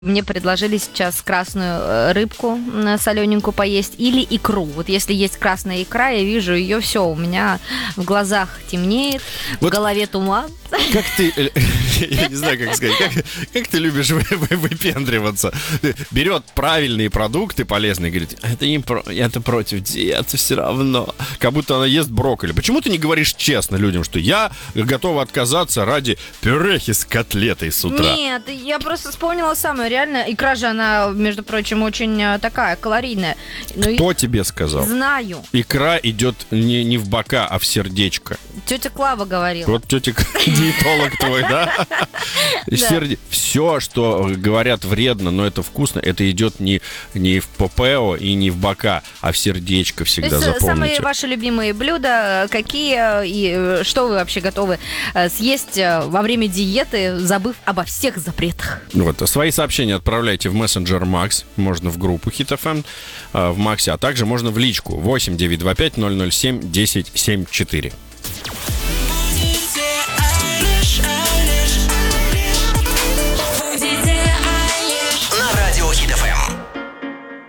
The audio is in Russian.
Мне предложили сейчас красную рыбку солененькую поесть или икру. Вот если есть красная икра, я вижу ее, все, у меня в глазах темнеет, в голове туман. Как ты, я не знаю, как сказать, как ты любишь выпендриваться? Берет правильные продукты полезные и говорит, это против диеты все равно. Как будто она ест брокколи. Почему ты не говоришь честно людям, что я готова отказаться ради пюрехи с котлетой с утра? Нет, я просто вспомнила самое. Реально, икра же, она, между прочим, очень такая калорийная. Кто тебе сказал? Знаю. Икра идет не в бока, а в сердечко. Тетя Клава говорила. Вот тетя диетолог твой, да? Все, что говорят вредно, но это вкусно, это идет не в ППО и не в бока, а в сердечко всегда, запомните. Самые ваши любимые блюда, какие и что вы вообще готовы съесть во время диеты, забыв обо всех запретах? Вот, свои сообщения отправляйте в мессенджер Макс, можно в группу Hit FM в Максе, а также можно в личку 8 925 007 10 74.